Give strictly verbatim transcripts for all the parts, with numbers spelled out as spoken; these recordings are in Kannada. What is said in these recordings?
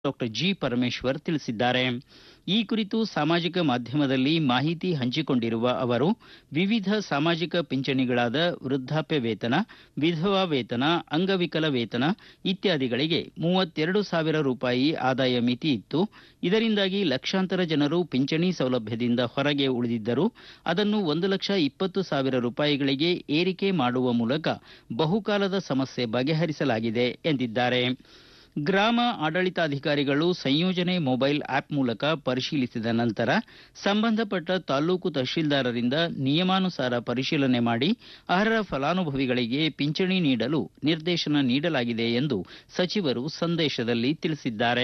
ಡಾಕ್ಟರ್ ಜಿ ಪರಮೇಶ್ವರ್ ತಿಳಿಸಿದ್ದಾರೆ. ಈ ಕುರಿತು ಸಾಮಾಜಿಕ ಮಾಧ್ಯಮದಲ್ಲಿ ಮಾಹಿತಿ ಹಂಚಿಕೊಂಡಿರುವ ಅವರು, ವಿವಿಧ ಸಾಮಾಜಿಕ ಪಿಂಚಣಿಗಳಾದ ವೃದ್ಧಾಪ್ಯ ವೇತನ, ವಿಧವಾ ವೇತನ, ಅಂಗವಿಕಲ ವೇತನ ಇತ್ಯಾದಿಗಳಿಗೆ ಮೂವತ್ತೆರಡು ಸಾವಿರ ರೂಪಾಯಿ ಆದಾಯ ಮಿತಿ ಇತ್ತು. ಇದರಿಂದಾಗಿ ಲಕ್ಷಾಂತರ ಜನರು ಪಿಂಚಣಿ ಸೌಲಭ್ಯದಿಂದ ಹೊರಗೆ ಉಳಿದಿದ್ದರು. ಅದನ್ನು ಒಂದು ಲಕ್ಷ ಇಪ್ಪತ್ತು ಸಾವಿರ ರೂಪಾಯಿಗಳಿಗೆ ಏರಿಕೆ ಮಾಡುವ ಮೂಲಕ ಬಹುಕಾಲದ ಸಮಸ್ಯೆ ಬಗೆಹರಿಸಲಾಗಿದೆ ಎಂದಿದ್ದಾರೆ. ಗ್ರಾಮ ಆಡಳಿತಾಧಿಕಾರಿಗಳು ಸಂಯೋಜನೆ ಮೊಬೈಲ್ ಆಪ್ ಮೂಲಕ ಪರಿಶೀಲಿಸಿದ ನಂತರ ಸಂಬಂಧಪಟ್ಟ ತಾಲೂಕು ತಹಶೀಲ್ದಾರರಿಂದ ನಿಯಮಾನುಸಾರ ಪರಿಶೀಲನೆ ಮಾಡಿ ಅರ್ಹ ಫಲಾನುಭವಿಗಳಿಗೆ ಪಿಂಚಣಿ ನೀಡಲು ನಿರ್ದೇಶನ ನೀಡಲಾಗಿದೆ ಎಂದು ಸಚಿವರು ಸಂದೇಶದಲ್ಲಿ ತಿಳಿಸಿದ್ದಾರೆ.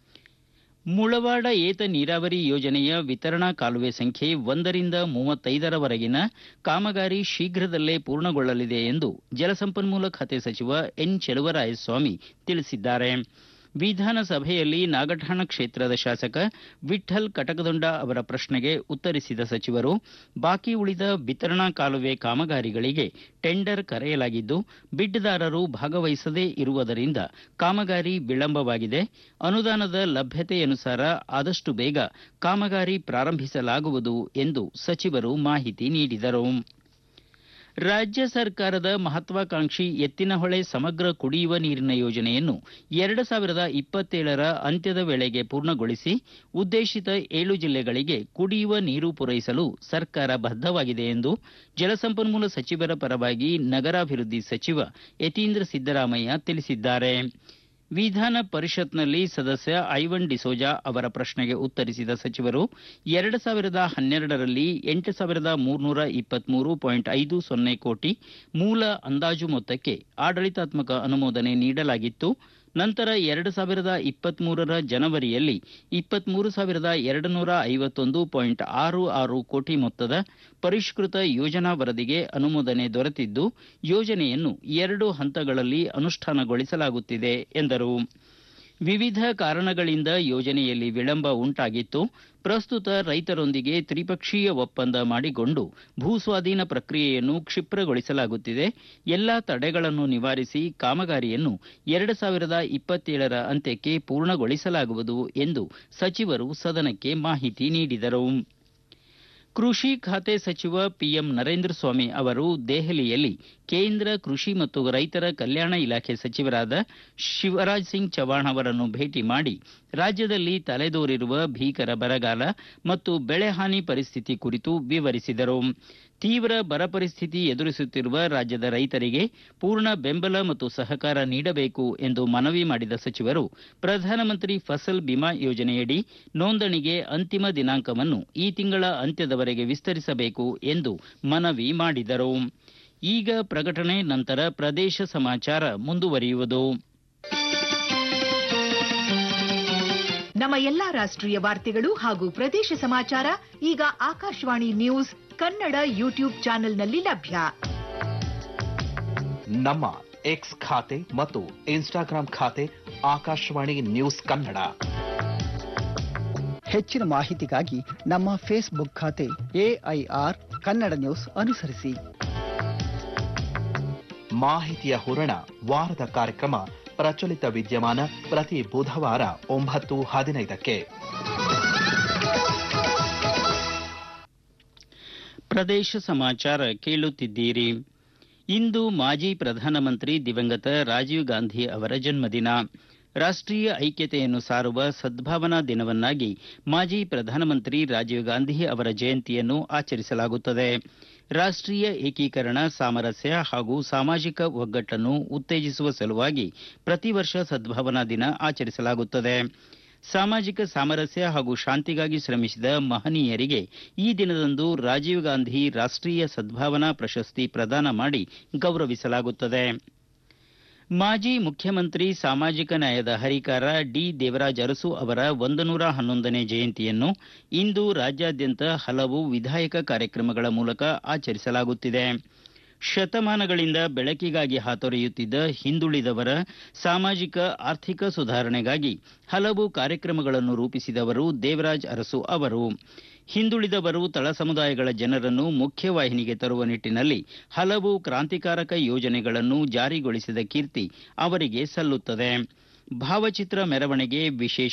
ಮುಳವಾಡ ಏತ ನೀರಾವರಿ ಯೋಜನೆಯ ವಿತರಣಾ ಕಾಲುವೆ ಸಂಖ್ಯೆ ಒಂದರಿಂದ ಮೂವತ್ತೈದರವರೆಗಿನ ಕಾಮಗಾರಿ ಶೀಘ್ರದಲ್ಲೇ ಪೂರ್ಣಗೊಳ್ಳಲಿದೆ ಎಂದು ಜಲಸಂಪನ್ಮೂಲ ಖಾತೆ ಸಚಿವ ಎನ್ ಚೆಲುವರಾಯಸ್ವಾಮಿ ತಿಳಿಸಿದ್ದಾರೆ. ವಿಧಾನಸಭೆಯಲ್ಲಿ ನಾಗಠಾಣ ಕ್ಷೇತ್ರದ ಶಾಸಕ ವಿಠ್ಠಲ್ ಕಟಕದೊಂಡ ಅವರ ಪ್ರಶ್ನೆಗೆ ಉತ್ತರಿಸಿದ ಸಚಿವರು, ಬಾಕಿ ಉಳಿದ ವಿತರಣಾ ಕಾಲುವೆ ಕಾಮಗಾರಿಗಳಿಗೆ ಟೆಂಡರ್ ಕರೆಯಲಾಗಿದ್ದು, ಬಿಡ್ದಾರರು ಭಾಗವಹಿಸದೇ ಇರುವುದರಿಂದ ಕಾಮಗಾರಿ ವಿಳಂಬವಾಗಿದೆ. ಅನುದಾನದ ಲಭ್ಯತೆಯನುಸಾರ ಆದಷ್ಟು ಬೇಗ ಕಾಮಗಾರಿ ಪ್ರಾರಂಭಿಸಲಾಗುವುದು ಎಂದು ಸಚಿವರು ಮಾಹಿತಿ ನೀಡಿದರು. ರಾಜ್ಯ ಸರ್ಕಾರದ ಮಹತ್ವಾಕಾಂಕ್ಷಿ ಎತ್ತಿನಹೊಳೆ ಸಮಗ್ರ ಕುಡಿಯುವ ನೀರಿನ ಯೋಜನೆಯನ್ನು ಎರಡು ಸಾವಿರದ ಇಪ್ಪತ್ತೇಳರ ಅಂತ್ಯದ ವೇಳೆಗೆ ಪೂರ್ಣಗೊಳಿಸಿ ಉದ್ದೇಶಿತ ಏಳು ಜಿಲ್ಲೆಗಳಿಗೆ ಕುಡಿಯುವ ನೀರು ಪೂರೈಸಲು ಸರ್ಕಾರ ಬದ್ಧವಾಗಿದೆ ಎಂದು ಜಲಸಂಪನ್ಮೂಲ ಸಚಿವರ ಪರವಾಗಿ ನಗರಾಭಿವೃದ್ಧಿ ಸಚಿವ ಯತೀಂದ್ರ ಸಿದ್ದರಾಮಯ್ಯ ತಿಳಿಸಿದ್ದಾರೆ. ವಿಧಾನ ಪರಿಷತ್ನಲ್ಲಿ ಸದಸ್ಯ ಐವನ್ ಡಿಸೋಜಾ ಅವರ ಪ್ರಶ್ನೆಗೆ ಉತ್ತರಿಸಿದ ಸಚಿವರು, ಎರಡು ಸಾವಿರದ ಹನ್ನೆರಡರಲ್ಲಿ ಎಂಟು ಸಾವಿರದ ಮೂರ್ನೂರ ಇಪ್ಪತ್ಮೂರು ಪಾಯಿಂಟ್ ಐದು ಸೊನ್ನೆ ಕೋಟಿ ಮೂಲ ಅಂದಾಜು ಮೊತ್ತಕ್ಕೆ ಆಡಳಿತಾತ್ಮಕ ಅನುಮೋದನೆ ನೀಡಲಾಗಿತ್ತು. ನಂತರ ಎರಡು ಸಾವಿರದ ಇಪ್ಪತ್ಮೂರರ ಜನವರಿಯಲ್ಲಿ ಇಪ್ಪತ್ಮೂರು ಸಾವಿರದ ಎರಡು ನೂರ ಐವತ್ತೊಂದು ಪಾಯಿಂಟ್ ಆರು ಆರು ಕೋಟಿ ಮೊತ್ತದ ಪರಿಷ್ಕೃತ ಯೋಜನಾ ವರದಿಗೆ ಅನುಮೋದನೆ ದೊರೆತಿದ್ದು, ಯೋಜನೆಯನ್ನು ಎರಡು ಹಂತಗಳಲ್ಲಿ ಅನುಷ್ಠಾನಗೊಳಿಸಲಾಗುತ್ತಿದೆ ಎಂದರು. ವಿವಿಧ ಕಾರಣಗಳಿಂದ ಯೋಜನೆಯಲ್ಲಿ ವಿಳಂಬ ಉಂಟಾಗಿತ್ತು. ಪ್ರಸ್ತುತ ರೈತರೊಂದಿಗೆ ತ್ರಿಪಕ್ಷೀಯ ಒಪ್ಪಂದ ಮಾಡಿಕೊಂಡು ಭೂಸ್ವಾಧೀನ ಪ್ರಕ್ರಿಯೆಯನ್ನು ಕ್ಷಿಪ್ರಗೊಳಿಸಲಾಗುತ್ತಿದೆ. ಎಲ್ಲಾ ತಡೆಗಳನ್ನು ನಿವಾರಿಸಿ ಕಾಮಗಾರಿಯನ್ನು ಎರಡು ಸಾವಿರದ ಇಪ್ಪತ್ತೇಳರ ಅಂತ್ಯಕ್ಕೆ ಪೂರ್ಣಗೊಳಿಸಲಾಗುವುದು ಎಂದು ಸಚಿವರು ಸದನಕ್ಕೆ ಮಾಹಿತಿ ನೀಡಿದರು. ಕೃಷಿ ಖಾತೆ ಸಚಿವ ಪಿಎಂ ನರೇಂದ್ರ ಸ್ವಾಮಿ ಅವರು ದೆಹಲಿಯಲ್ಲಿ ಕೇಂದ್ರ ಕೃಷಿ ಮತ್ತು ರೈತರ ಕಲ್ಯಾಣ ಇಲಾಖೆ ಸಚಿವರಾದ ಶಿವರಾಜ್ ಸಿಂಗ್ ಚೌಹಾಣ್ ಅವರನ್ನು ಭೇಟಿ ಮಾಡಿ ರಾಜ್ಯದಲ್ಲಿ ತಲೆದೋರಿರುವ ಭೀಕರ ಬರಗಾಲ ಮತ್ತು ಬೆಳೆಹಾನಿ ಪರಿಸ್ಥಿತಿ ಕುರಿತು ವಿವರಿಸಿದರು. ತೀವ್ರ ಬರ ಪರಿಸ್ಥಿತಿ ಎದುರಿಸುತ್ತಿರುವ ರಾಜ್ಯದ ರೈತರಿಗೆ ಪೂರ್ಣ ಬೆಂಬಲ ಮತ್ತು ಸಹಕಾರ ನೀಡಬೇಕು ಎಂದು ಮನವಿ ಮಾಡಿದ ಸಚಿವರು, ಪ್ರಧಾನಮಂತ್ರಿ ಫಸಲ್ ಬಿಮಾ ಯೋಜನೆಯಡಿ ನೋಂದಣಿಗೆ ಅಂತಿಮ ದಿನಾಂಕವನ್ನು ಈ ತಿಂಗಳ ಅಂತ್ಯದವರೆಗೆ ವಿಸ್ತರಿಸಬೇಕು ಎಂದು ಮನವಿ ಮಾಡಿದರು. ಈಗ ಪ್ರಕಟಣೆ, ನಂತರ ಪ್ರದೇಶ ಸಮಾಚಾರ ಮುಂದುವರಿಯುವುದು. ನಮ್ಮ ಎಲ್ಲಾ ರಾಷ್ಟ್ರೀಯ ವಾರ್ತೆಗಳು ಹಾಗೂ ಪ್ರದೇಶ ಸಮಾಚಾರ ಈಗ ಆಕಾಶವಾಣಿ ನ್ಯೂಸ್ ಕನ್ನಡ ಯೂಟ್ಯೂಬ್ ಚಾನೆಲ್ನಲ್ಲಿ ಲಭ್ಯ. ನಮ್ಮ ಎಕ್ಸ್ ಖಾತೆ ಮತ್ತು ಇನ್ಸ್ಟಾಗ್ರಾಂ ಖಾತೆ ಆಕಾಶವಾಣಿ ನ್ಯೂಸ್ ಕನ್ನಡ. ಹೆಚ್ಚಿನ ಮಾಹಿತಿಗಾಗಿ ನಮ್ಮ ಫೇಸ್ಬುಕ್ ಖಾತೆ ಎಐಆರ್ ಕನ್ನಡ ನ್ಯೂಸ್ ಅನುಸರಿಸಿ. ಮಾಹಿತಿಯ ಹೂರಣ ವಾರದ ಕಾರ್ಯಕ್ರಮ ಪ್ರಚಲಿತ ವಿದ್ಯಮಾನ ಪ್ರತಿ ಬುಧವಾರ ಒಂಬತ್ತು ಹದಿನೈದಕ್ಕೆ. ಪ್ರದೇಶ ಸಮಾಚಾರ ಕೇಳುತ್ತಿದ್ದೀರಿ. ಇಂದು ಮಾಜಿ ಪ್ರಧಾನಮಂತ್ರಿ ದಿವಂಗತ ರಾಜೀವ್ ಗಾಂಧಿ ಅವರ ಜನ್ಮದಿನ. ರಾಷ್ಟೀಯ ಐಕ್ಯತೆಯನ್ನು ಸಾರುವ ಸದ್ಭಾವನಾ ದಿನವನ್ನಾಗಿ ಮಾಜಿ ಪ್ರಧಾನಮಂತ್ರಿ ರಾಜೀವ್ ಗಾಂಧಿ ಅವರ ಜಯಂತಿಯನ್ನು ಆಚರಿಸಲಾಗುತ್ತದೆ. ರಾಷ್ಟೀಯ ಏಕೀಕರಣ, ಸಾಮರಸ್ಯ ಹಾಗೂ ಸಾಮಾಜಿಕ ಒಗ್ಗಟ್ಟನ್ನು ಉತ್ತೇಜಿಸುವ ಸಲುವಾಗಿ ಪ್ರತಿ ವರ್ಷ ಸದ್ಭಾವನಾ ದಿನ ಆಚರಿಸಲಾಗುತ್ತದೆ. ಸಾಮಾಜಿಕ ಸಾಮರಸ್ಯ ಹಾಗೂ ಶಾಂತಿಗಾಗಿ ಶ್ರಮಿಸಿದ ಮಹನೀಯರಿಗೆ ಈ ದಿನದಂದು ರಾಜೀವ್ ಗಾಂಧಿ ರಾಷ್ಟೀಯ ಸದ್ಭಾವನಾ ಪ್ರಶಸ್ತಿ ಪ್ರದಾನ ಮಾಡಿ ಗೌರವಿಸಲಾಗುತ್ತದೆ. ಮಾಜಿ ಮುಖ್ಯಮಂತ್ರಿ, ಸಾಮಾಜಿಕ ನ್ಯಾಯದ ಹರಿಕಾರ ಡಿ ದೇವರಾಜ ಅರಸು ಅವರ ಒಂದು ನೂರ ಹನ್ನೊಂದನೇ ಜಯಂತಿಯನ್ನು ಇಂದು ರಾಜ್ಯಾದ್ಯಂತ ಹಲವು ವಿಧಾಯಕ ಕಾರ್ಯಕ್ರಮಗಳ ಮೂಲಕ ಆಚರಿಸಲಾಗುತ್ತಿದೆ. ಶತಮಾನಗಳಿಂದ ಬೆಳಕಿಗಾಗಿ ಹಾತೊರೆಯುತ್ತಿದ್ದ ಹಿಂದುಳಿದವರ ಸಾಮಾಜಿಕ ಆರ್ಥಿಕ ಸುಧಾರಣೆಗಾಗಿ ಹಲವು ಕಾರ್ಯಕ್ರಮಗಳನ್ನು ರೂಪಿಸಿದವರು ದೇವರಾಜ ಅರಸು ಅವರು. ಹಿಂದುಳಿದವರು, ತಳ ಸಮುದಾಯಗಳ ಜನರನ್ನು ಮುಖ್ಯವಾಹಿನಿಗೆ ತರುವ ನಿಟ್ಟಿನಲ್ಲಿ ಹಲವು ಕ್ರಾಂತಿಕಾರಕ ಯೋಜನೆಗಳನ್ನು ಜಾರಿಗೊಳಿಸಿದ ಕೀರ್ತಿ ಅವರಿಗೆ ಸಲ್ಲುತ್ತದೆ. ಭಾವಚಿತ್ರ ಮೆರವಣಿಗೆ, ವಿಶೇಷ